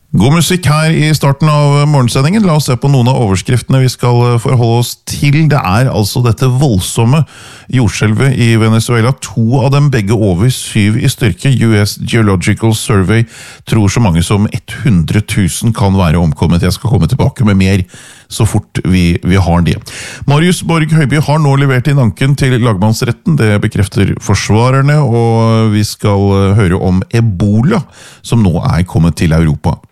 God musikk her i starten av morgensendingen. La oss se på noen av overskriftene vi skal forholde oss til. Det altså dette voldsomme jordskjelvet i Venezuela. 2 av dem begge over 7 i styrke. US Geological Survey tror så mange som 100 000 kan være omkommet. Jeg skal komme tilbake med mer så fort vi har det. Marius Borg Høiby har nå levert inn anken til lagmannsretten. Det bekrefter forsvarerne, og vi skal høre om Ebola, som nå kommet til Europa.